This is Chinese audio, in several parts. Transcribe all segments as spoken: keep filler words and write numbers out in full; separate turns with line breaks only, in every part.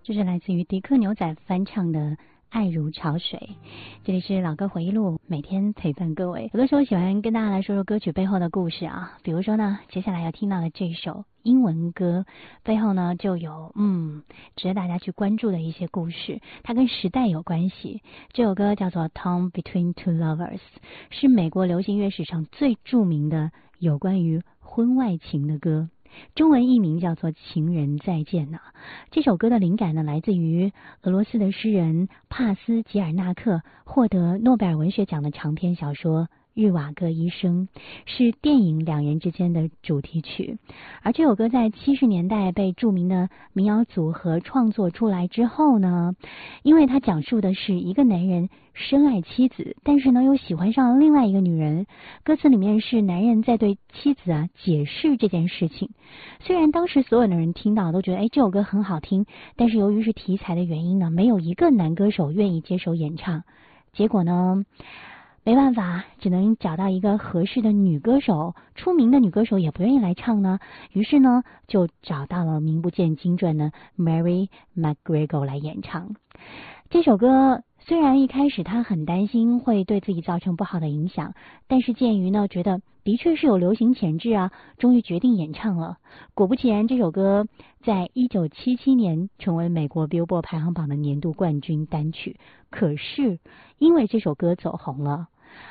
这是来自于迪克牛仔翻唱的爱如潮水。这里是老歌回忆录，每天陪伴各位。有的时候喜欢跟大家来说说歌曲背后的故事啊，比如说呢，接下来要听到的这首英文歌背后呢就有嗯值得大家去关注的一些故事，它跟时代有关系。这首歌叫做 Torn Between Two Lovers， 是美国流行乐史上最著名的有关于婚外情的歌，中文译名叫做《情人再见》呢。这首歌的灵感呢，来自于俄罗斯的诗人帕斯吉尔纳克获得诺贝尔文学奖的长篇小说《日瓦戈医生》，是电影《两人之间》的主题曲。而这首歌在七十年代被著名的民谣组合创作出来之后呢，因为它讲述的是一个男人深爱妻子，但是呢又喜欢上了另外一个女人。歌词里面是男人在对妻子啊解释这件事情。虽然当时所有的人听到都觉得哎这首歌很好听，但是由于是题材的原因呢，没有一个男歌手愿意接手演唱。结果呢没办法，只能找到一个合适的女歌手，出名的女歌手也不愿意来唱呢，于是呢就找到了名不见经传的 Mary McGregor 来演唱。这首歌虽然一开始他很担心会对自己造成不好的影响，但是鉴于呢觉得的确是有流行潜质啊，终于决定演唱了。果不其然，这首歌在一九七七年成为美国 Billboard 排行榜的年度冠军单曲。可是因为这首歌走红了，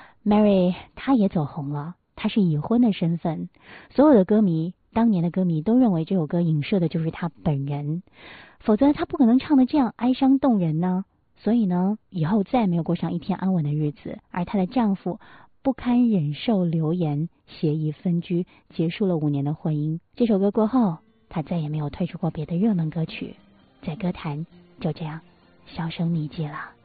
Mary 她也走红了，她是已婚的身份，所有的歌迷当年的歌迷都认为这首歌影射的就是她本人，否则她不可能唱得这样哀伤动人呢。所以呢以后再也没有过上一天安稳的日子，而她的丈夫不堪忍受流言，协议分居，结束了五年的婚姻。这首歌过后，她再也没有推出过别的热门歌曲，在歌坛就这样销声匿迹了。